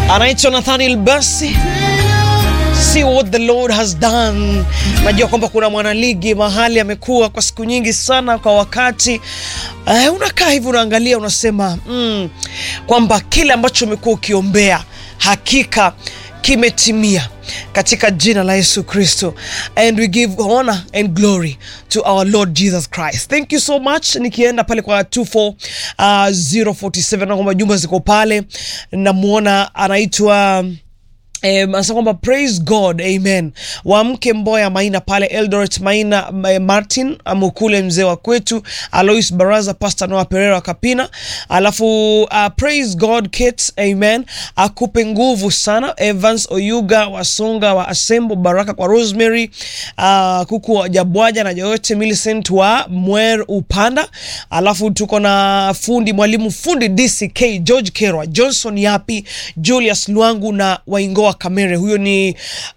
Anaitwa Nathaniel Basi. See what the Lord has done. Najua kwamba kuna mwanaligi mahali amekuwa kwa siku nyingi sana kwa wakati. Unakaa hivi unaangalia unasema kwamba kile ambacho umekuwa ukiombea hakika kimetimia katika jina la Yesu Kristo. And we give honor and glory to our Lord Jesus Christ. Thank you so much. Nikienda pale kwa 24047 na kwamba jumba ziko pale, namuona anaitwa anasema kwamba praise God, amen. Wamke Mboya Maina pale Eldoret, Maina Martin Amukule mzee wa kwetu, Alois Baraza, Pastor Noah Pereira Kapina. Alafu praise God Kate, amen. Akupe nguvu sana. Evans Oyuga Wasonga wa Asembo, baraka kwa Rosemary, kuku wa Jabwaja na Joyote Millicent wa Mwer Upanda. Alafu tuko na mwalimu fundi DCK George Kerwa, Johnson Yapi, Julius Luangu na Waingo Kamere. Huyo ni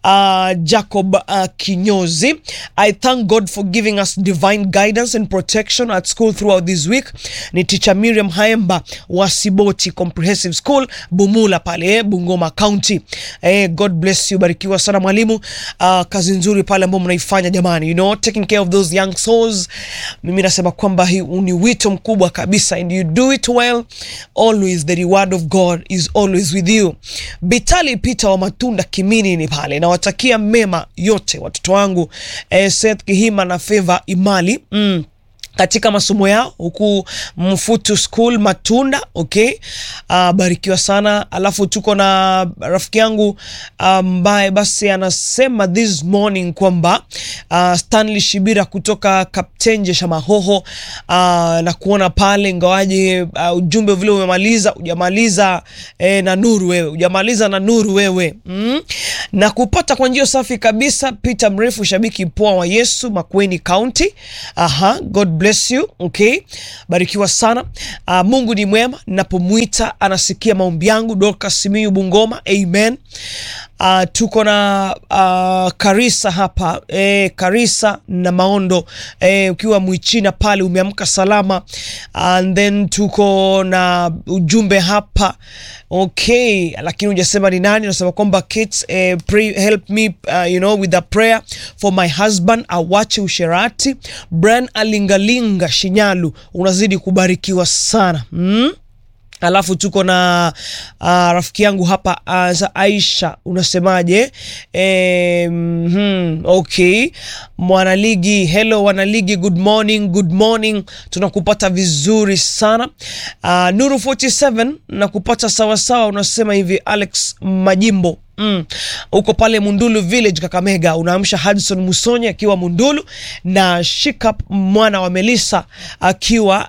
Jacob Kinyozi. I thank God for giving us divine guidance and protection at school throughout this week. Ni teacher Miriam Haemba wa Siboti Comprehensive School, Bumula pale Bungoma County. God bless you, barikiwa sana mwalimu. Kazi nzuri pale ambayo mnaifanya jamani, you know, taking care of those young souls. Mimi nasema kwamba hii ni wito mkubwa kabisa, and you do it well. Always the reward of God is always with you. Bitali Peter wa Matunda Kimini ni pale, na watakia mema yote watoto wangu Seth Kihima na Favor Imali katika masomo yao huku Mfutu School Matunda, okay. Barikiwa sana. Alafu tuko na rafiki yangu ambaye basi anasema this morning kwamba Stanley Shibira kutoka Kaptenje Shamahoho, na kuona pale ingawaje ujumbe vile hujamaliza na nuru wewe, hujamaliza na nuru wewe, na kupata kwa njia safi kabisa. Peter Mrefu, shabiki poa wa Yesu, Makueni County. God bless you, okay. Barikiwa sana. Mungu ni mwema, ninapomuita anasikia maombi yangu. Dorcas Simiyu Bungoma, amen. Tuko na Karisa hapa, Karisa na Maondo, ukiwa Mwichina pale umeamka salama. And then tuko na ujumbe hapa, okay, lakini hujasema ni nani. Nasema kwamba kids, pray, help me with a prayer for my husband awache usherati. Brian Alingalinga Shinyalu, unazidi kubarikiwa sana. Alafu tuko na rafiki yangu hapa Aisha, unasemaje? Okay. Mwanaligi, hello wanaligi, good morning. Tunakupata vizuri sana. Nuru 47 nakupata sawa sawa, unasema hivi Alex Majimbo. Uko pale Mundulu Village Kakamega, unaamsha Hudson Musonye akiwa Mundulu, na Shikap mwana wa Melissa akiwa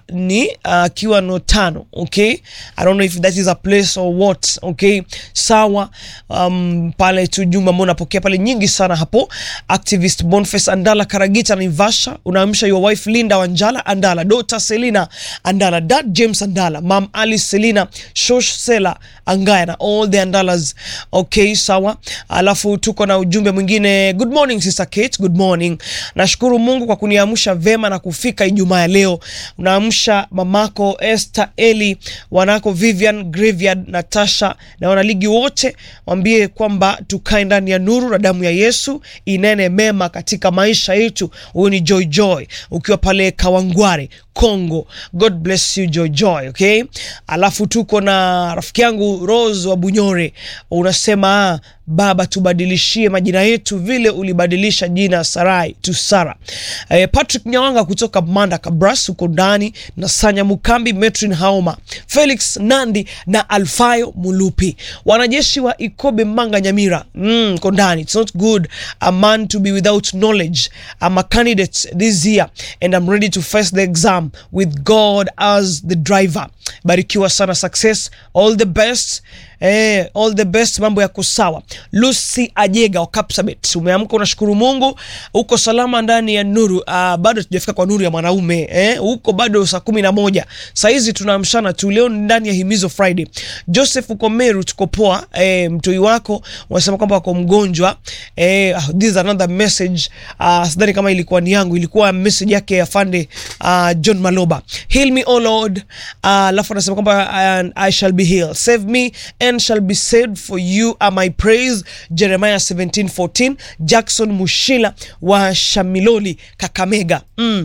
Notano, okay. I don't know if that is a place or what, okay. Sawa. Pale tujumba mbona pokea pale nyingi sana hapo. Activist Boniface Andala Karagita na Ivasha, unaamsha your wife Linda Wanjala Andala, daughter Selina Andala, dad James Andala, mom Alice Selina, Shosh Sela Angaya na all the Andalas, okay. Sawa. Alafu tuko na ujumbe mwingine. Good morning Sister Kate, good morning. Nashukuru Mungu kwa kuniamsha vema na kufika Ijumaa ya leo. Unaamsha mamako Esther Eli, wanako Vivian, Graveyard, Natasha na wanaligi wote, waambie kwamba tukae ndani ya nuru na damu ya Yesu inene mema katika maisha yetu. Huyu ni Joy ukiwa pale Kawangware Kongo. God bless you Joy, okay. Alafu tuko na rafiki yangu Rose wa Bunyore, unasema Baba tubadilishie majina yetu vile ulibadilisha jina Sarai to Sara. Patrick Nyawanga kutoka Manda Kabras uko ndani, na Sanya Mukambi, Metrin Haoma, Felix Nandi na Alfayo Mulupi. Wanajeshi wa Ikobe Manga Nyamira uko ndani. It's not good a man to be without knowledge. I'm a candidate this year and I'm ready to face the exam with God as the driver. Barikiwa sana, success, all the best. All the best, mambo yako sawa. Lucy Ajega wa Kapsabet, umeamka unashukuru Mungu, uko salama ndani ya nuru. Bado tujafika kwa nuru ya mwanaume, uko bado saa 11. Saizi tunaamshana tu, leo ndani ya Himizo Friday. Joseph uko Meru, tuko poa. Mtoi wako unasema kwamba wako mgonjwa. This is another message. Sidhani kama ilikuwa ni yangu, ilikuwa message yake ya Fande John Maloba. Heal me oh Lord, alafu anasema kwamba and I shall be healed. Save me and shall be saved, for you are my praise. Jeremiah 17:14. Jackson Mushila wa Shamiloli, Kakamega.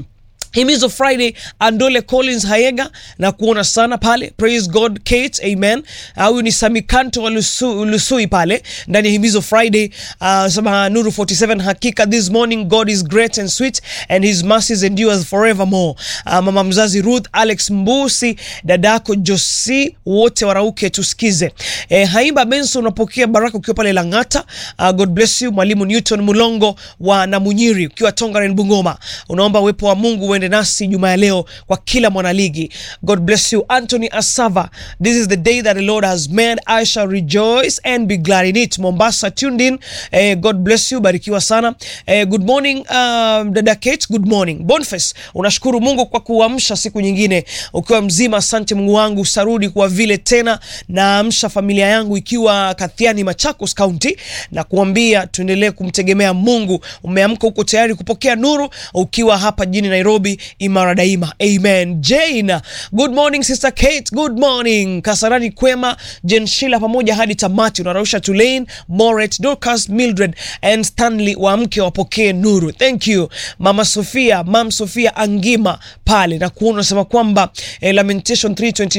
Himizo Friday, Andole Collins Hayega na kuona sana pale. Praise God Kate, amen. Huyu ni Samikanto wa Lusui pale ndani Himizo Friday. Sema Nuru 47, hakika this morning God is great and sweet and his mercies endures forevermore. Mama mzazi Ruth, Alex Mbusi, dadako Josi, wote warauke tusikize. Haimba Benson, unapokea baraka ukiwa pale Langata. God bless you. Mwalimu Newton Mulongo wa Namunyiri ukiwa Tongaren Bungoma, unaomba uwepo wa Mungu uende nasi juma ya leo kwa kila mwanaligi. God bless you. Anthony Asava, this is the day that the Lord has made, I shall rejoice and be glad in it. Mombasa tuned in. God bless you, barikiwa sana. Good morning dada Kate, good morning. Boniface, unashukuru Mungu kwa kuamsha siku nyingine ukiwa mzima. Asante Mungu wangu, sarudi kwa vile tena na amsha familia yangu ikiwa Kathiani, Machakos County, na kuambia tuendelee kumtegemea Mungu. Umeamka huko tayari kupokea nuru ukiwa hapa jijini Nairobi, imara daima. Amen. Jane, good morning sister Kate, good morning. Kasarani kwema, Jen Sheila pamoja hadi tamati. Unarusha Tulane, Moret, Dorcas, Mildred and Stanley waamke wapokee nuru. Thank you. Mama Sofia, Mam Sofia Angima pale na kuona sema kwamba Lamentation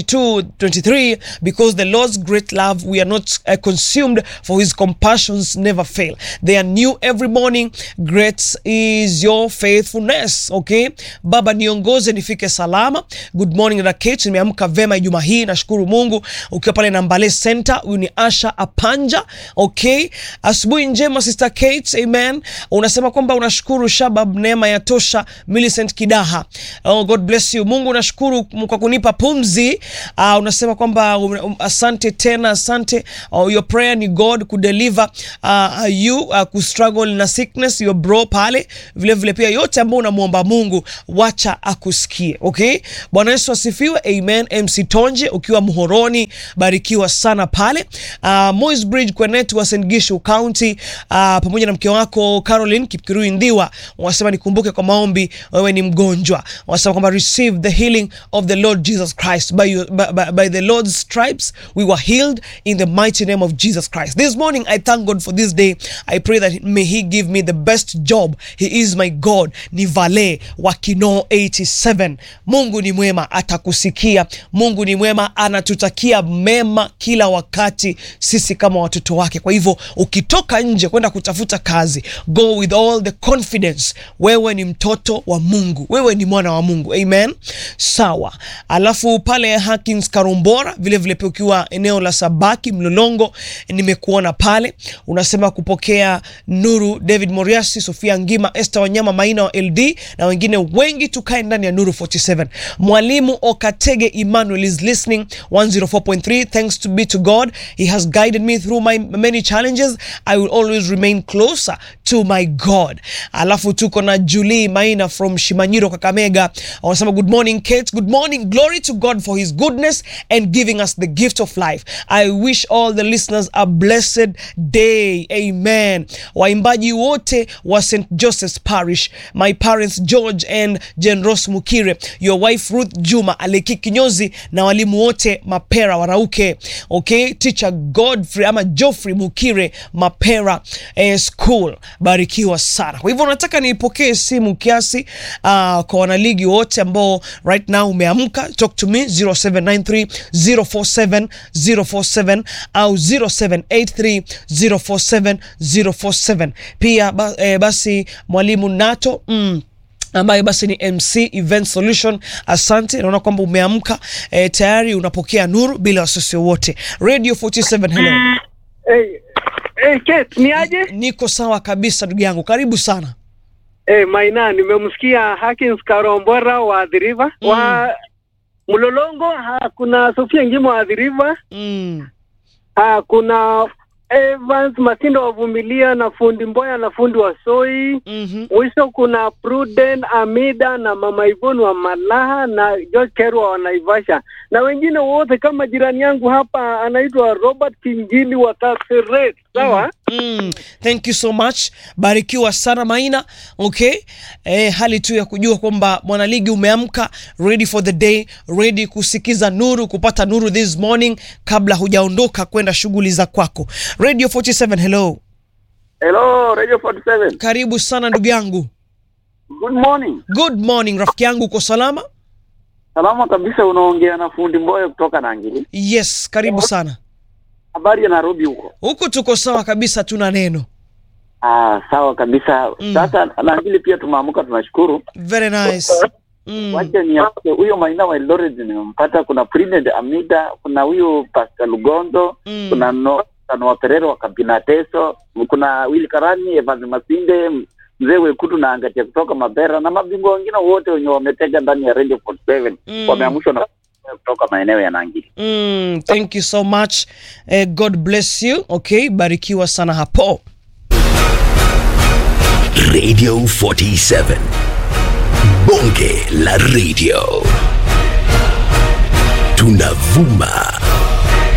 3:22-23, because the Lord's great love we are not consumed, for his compassions never fail. They are new every morning. Great is your faithfulness. Okay. Baba niongoze nifike salama. Good morning na Kate, nimeamka vema Ijumaa hii, nashukuru Mungu. Ukiwa pale Nambale Center, huyu ni Asha Apanja. Okay. Asubuhi njema sister Kate, amen. Unasema kwamba unashukuru Shabab neema ya tosha. Millicent Kidaha, oh God bless you. Mungu nashukuru kwa kunipa pumzi. Unasema kwamba asante tena, asante. Your prayer ni God kudeliver you kustruggle na sickness, your bro pale. Vile vile pia yote ambao unamuomba Mungu wacha akusikie. Okay. Bwana Yesu asifiwe. Amen. MC Tonje ukiwa Muhoroni, barikiwa sana pale. Moi's Bridge Kwenetu wa St. Gishu County, pamoja na mke wako Caroline Kipkirui Ndiwa, wasema nikumbuke kwa maombi, wewe ni mgonjwa. Wasema kwamba receive the healing of the Lord Jesus Christ. By the Lord's stripes we were healed, in the mighty name of Jesus Christ. This morning I thank God for this day. I pray that may he give me the best job. He is my God. Ni Vale wa Kino 87. Mungu ni mwema, atakusikia. Mungu ni mwema, anatutakia mema kila wakati sisi kama watoto wake. Kwa hivyo ukitoka nje kwenda kutafuta kazi, go with all the confidence. Wewe ni mtoto wa Mungu, wewe ni mwana wa Mungu. Amen. Sawa. Alafu pale Hakins Karumbora, vile vile pia ukiwa eneo la Sabaki Mlolongo, nimekuona pale. Unasema kupokea nuru. David Moriasi, Sofia Ngima, Esther Wanyama Maina wa LD na wengine wengi, tukae ndani ya Nuru 47. Mwalimu Okatege Emmanuel is listening 104.3. Thanks to be to God, he has guided me through my many challenges. I will always remain closer to my God. Alafu tuko na Julie Maina from Shimanyiro Kakamega. Wanasema good morning Kate, good morning. Glory to God for his goodness and giving us the gift of life. I wish all the listeners a blessed day. Amen. Waimbaji wote wa St. Joseph's Parish, my parents George and Jen Ross Mukire, your wife Ruth Juma, Aleki Kinyozi na walimu wote Mapera warauke. Okay, teacher Godfrey ama Geoffrey Mukire Mapera School, barikiwa sana. Kwa hivyo nataka nipokee simu kiasi kwa wanaligi wote ambao right now umeamka. Talk to me 0793 047 047 au 0783 047 047. Pia basi mwalimu Nato ambaye basi ni MC Event Solution, asante. Naona kwamba umeamka tayari unapokea nuru bila wasiwasi wote. Radio 47, hello. Hey Kate, ni aje? Niko sawa kabisa ndugu yangu, karibu sana. Maina, nimemsikia Hakins Karombora wa The River, wa Mlolongo, kuna Sofia Ngimo wa The River. Kuna Evans Matindo wa Vumilia na fundi Mboya na fundi wa Soi. Mwisho kuna Pruden Amida na Mama Ivon wa Malaha na George Kerwa wa Naivasha. Na wengine wote kama jirani yangu hapa anaitwa Robert Kinjili wa Kapseret. Sawa? Thank you so much. Barikiwa sana Maina. Okay. Hali tu ya kujua kwamba mwanaligi umeamka, ready for the day, ready kusikiza nuru, kupata nuru this morning kabla hujaondoka kwenda shughuli za kwako. Radio 47, hello. Hello, Radio 47. Karibu sana ndugu yangu. Good morning. Good morning rafiki yangu, uko salama? Salama kabisa, unaongea na fundi Mboya kutoka Nangili. Yes, karibu sana. Habari ya Nairobi huko? Huko tuko sawa kabisa, tuna neno. Sawa kabisa. Sasa Nangili pia tumeamka, tunashukuru. Very nice. Wacha ni huyo Maina wa Eldoret nimempata, kuna Printed Amida, kuna huyo Pastor Lugondo, kuna Noah Perero wa Kabinateso, kuna Willy Karani, Evans Masinde, Mzee Wekutu na Angatia kutoka Mabera na mabingwa wengine wote wenye wametega ndani ya Radio 47 wameamshwa na kutoka maeneo ya Nangili. Thank you so much. God bless you. Okay, barikiwa sana hapo. Radio 47. Bonge la radio. Tunavuma